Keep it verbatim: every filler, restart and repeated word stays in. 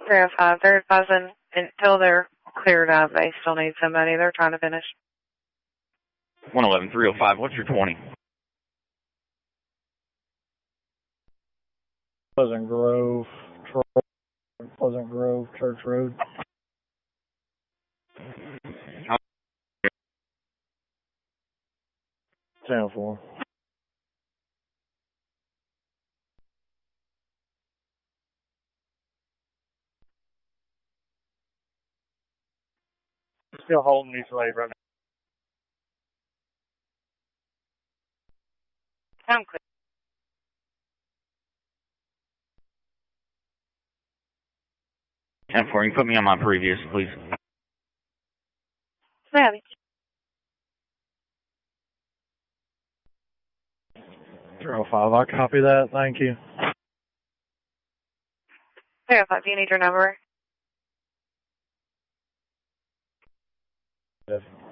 three oh five, they're buzzing until they're cleared up. They still need somebody. They're trying to finish. one eleven, three oh five, what's your twenty? Pleasant Grove, Pleasant Grove, Church Road. ten four. Still holding these late right now. I'm clear. ten four, you can put me on my previous, please. Savage. three oh five, I copy that. Thank you. three oh five, do you need your number? Yes.